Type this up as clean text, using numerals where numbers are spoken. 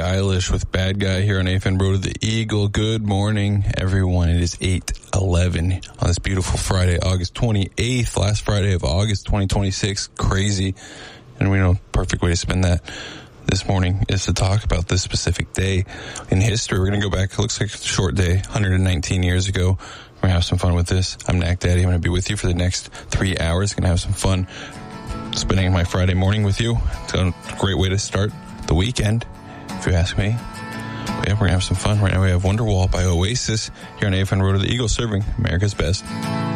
Eilish with Bad Guy here on AFN Road to the Eagle. Good morning, everyone. It is 8:11 on this beautiful Friday, August 28th, last Friday of August 2026. Crazy. And we know perfect way to spend that this morning is to talk about this specific day in history. We're going to go back. It looks like a short day, 119 years ago. We're going to have some fun with this. I'm Knack Daddy. I'm going to be with you for the next 3 hours. Going to have some fun spending my Friday morning with you. It's a great way to start the weekend, if you ask me. But yeah, we're going to have some fun. Right now we have Wonderwall by Oasis here on AFN Road to the Eagle, serving America's best.